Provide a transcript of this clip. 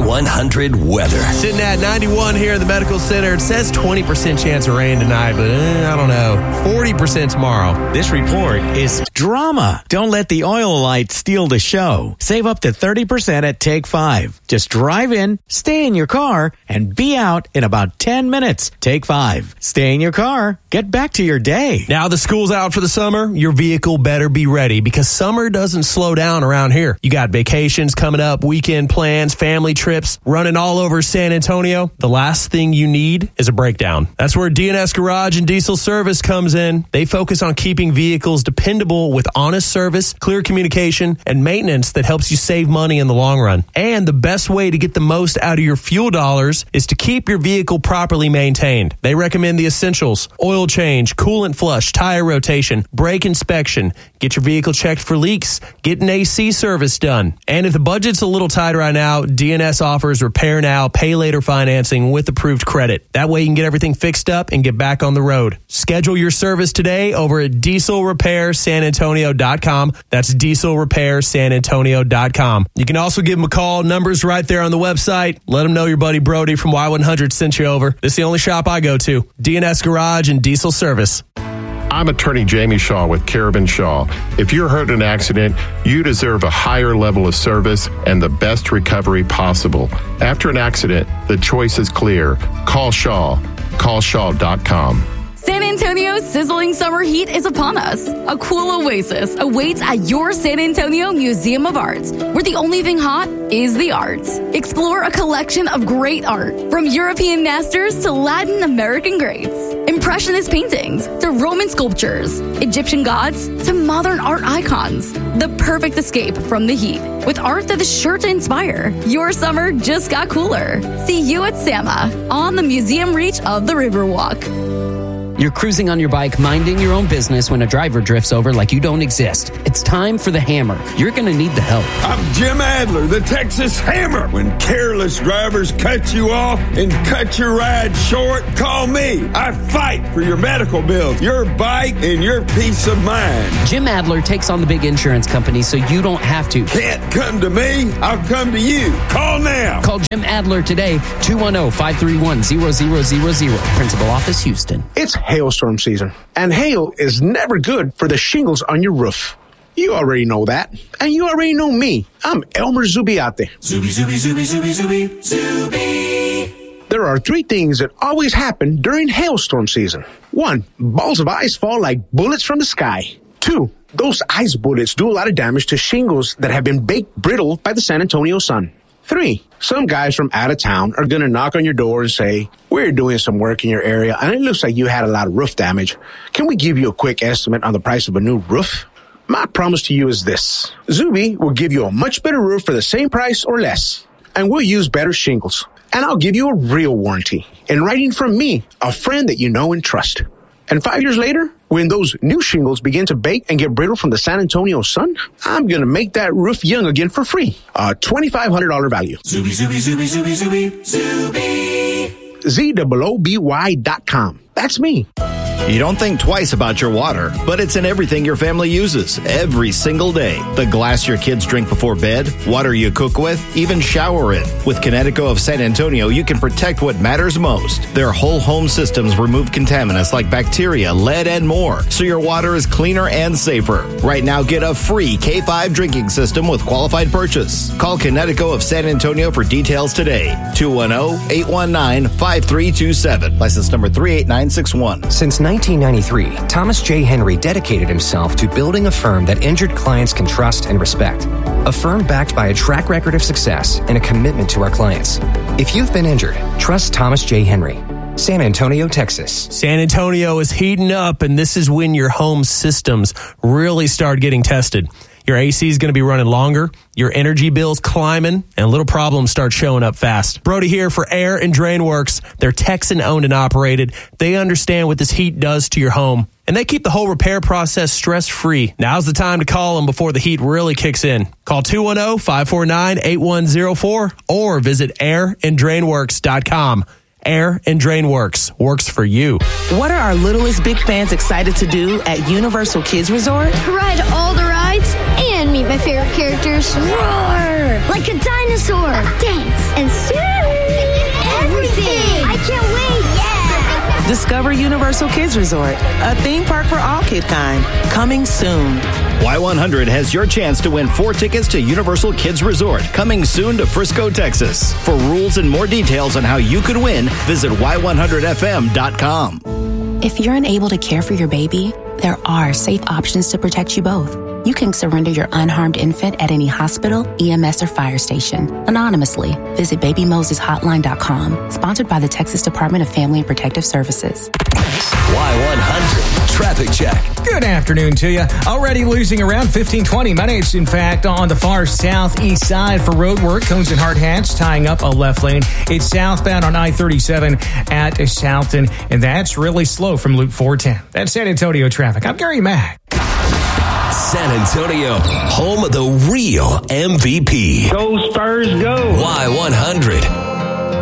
Y100 weather. Sitting at 91 here at the Medical Center. It says 20% chance of rain tonight, but I don't know. 40% tomorrow. This report is drama. Don't let the oil light steal the show. Save up to 30% at Take 5. Just drive in, stay in your car, and be out in about 10 minutes. Take 5. Stay in your car. Get back to your day. Now the school's out for the summer. Your vehicle better be ready because summer doesn't slow down around here. You got vacations coming up, weekend plans, family trips, running all over San Antonio. The last thing you need is a breakdown. That's where DNS Garage and Diesel Service comes in. They focus on keeping vehicles dependable with honest service, clear communication, and maintenance that helps you save money in the long run. And the best way to get the most out of your fuel dollars is to keep your vehicle properly maintained. They recommend the essentials: oil change, coolant flush, tire rotation, brake inspection, get your vehicle checked for leaks, get an AC service done. And if the budget's a little tight right now, DNS offers repair now, pay later financing with approved credit. That way you can get everything fixed up and get back on the road. Schedule your service today over at dieselrepairsanantonio.com. That's dieselrepairsanantonio.com. You can also give them a call. Numbers right there on the website. Let them know your buddy Brody from Y100 sent you over. This is the only shop I go to. DNS Garage and Diesel Service. I'm attorney Jamie Shaw with Carabin Shaw. If you're hurt in an accident, you deserve a higher level of service and the best recovery possible. After an accident, the choice is clear. Call Shaw. CallShaw.com. San Antonio's sizzling summer heat is upon us. A cool oasis awaits at your San Antonio Museum of Arts, where the only thing hot is the arts. Explore a collection of great art, from European masters to Latin American greats, Impressionist paintings to Roman sculptures, Egyptian gods to modern art icons. The perfect escape from the heat, with art that is sure to inspire. Your summer just got cooler. See you at Sama, on the museum reach of the Riverwalk. You're cruising on your bike, minding your own business when a driver drifts over like you don't exist. It's time for the hammer. You're going to need the help. I'm Jim Adler, the Texas Hammer. When careless drivers cut you off and cut your ride short, call me. I fight for your medical bills, your bike, and your peace of mind. Jim Adler takes on the big insurance company so you don't have to. Can't come to me, I'll come to you. Call now. Call Jim Adler today, 210-531-0000. Principal Office, Houston. It's hailstorm season, and hail is never good for the shingles on your roof. You already know that, and you already know me. I'm Elmer Zubiate. Zubi. There are 3 things that always happen during hailstorm season. 1, balls of ice fall like bullets from the sky. 2, those ice bullets do a lot of damage to shingles that have been baked brittle by the San Antonio sun. 3, some guys from out of town are going to knock on your door and say, "We're doing some work in your area, and it looks like you had a lot of roof damage. Can we give you a quick estimate on the price of a new roof?" My promise to you is this. Zuby will give you a much better roof for the same price or less, and we'll use better shingles. And I'll give you a real warranty in writing from me, a friend that you know and trust. And 5 years later, when those new shingles begin to bake and get brittle from the San Antonio sun, I'm going to make that roof young again for free. A $2,500 value. Zuby. ZOOBY.com. That's me. You don't think twice about your water, but it's in everything your family uses every single day. The glass your kids drink before bed, water you cook with, even shower in. With Connecticut of San Antonio, you can protect what matters most. Their whole home systems remove contaminants like bacteria, lead, and more, so your water is cleaner and safer. Right now, get a free K5 drinking system with qualified purchase. Call Connecticut of San Antonio for details today. 210-819-5327. License number 38961. Since 1993, Thomas J. Henry dedicated himself to building a firm that injured clients can trust and respect. A firm backed by a track record of success and a commitment to our clients. If you've been injured, trust Thomas J. Henry. San Antonio, Texas. San Antonio is heating up, and this is when your home systems really start getting tested. Your AC is going to be running longer, your energy bill's climbing, and little problems start showing up fast. Brody here for Air and Drain Works. They're Texan owned and operated. They understand what this heat does to your home, and they keep the whole repair process stress-free. Now's the time to call them before the heat really kicks in. Call 210-549-8104 or visit airanddrainworks.com. Air and Drain Works works for you. What are our littlest big fans excited to do at Universal Kids Resort? Ride all the rides and meet My favorite characters: roar like a dinosaur, dance, and everything. I can't wait. Yeah. Discover Universal Kids Resort, a theme park for all kid kind. Coming soon. Y100 has your chance to win 4 tickets to Universal Kids Resort, coming soon to Frisco, Texas. For rules and more details on how you could win, visit y100fm.com. If you're unable to care for your baby, there are safe options to protect you both. You can surrender your unharmed infant at any hospital, EMS, or fire station anonymously. Visit babymoseshotline.com. Sponsored by the Texas Department of Family and Protective Services. Y100 Traffic Check. Good afternoon to you. Already losing around 15-20 minutes, in fact, on the far southeast side for road work. Cones and hard hats tying up a left lane. It's southbound on I-37 at Southton, and that's really slow from Loop 410. That's San Antonio traffic. I'm Gary Mack. San Antonio, home of the real MVP. Go Spurs, go. Y100.